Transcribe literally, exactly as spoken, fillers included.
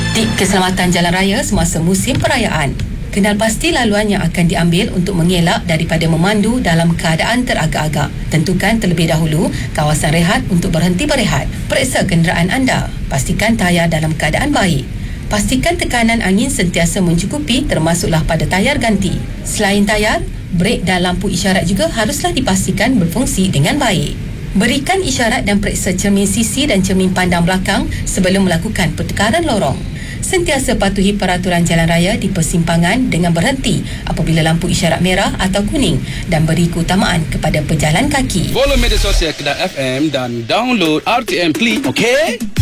Tip keselamatan jalan raya semasa musim perayaan. Kenal pasti laluan yang akan diambil untuk mengelak daripada memandu dalam keadaan teragak-agak. Tentukan terlebih dahulu kawasan rehat untuk berhenti berehat. Periksa kenderaan anda. Pastikan tayar dalam keadaan baik. Pastikan tekanan angin sentiasa mencukupi termasuklah pada tayar ganti. Selain tayar, brek dan lampu isyarat juga haruslah dipastikan berfungsi dengan baik. Berikan isyarat dan periksa cermin sisi dan cermin pandang belakang sebelum melakukan pertukaran lorong. Sentiasa patuhi peraturan jalan raya di persimpangan dengan berhenti apabila lampu isyarat merah atau kuning dan beri keutamaan kepada pejalan kaki. Follow media sosial Kedah F M dan download R T M Play, okey?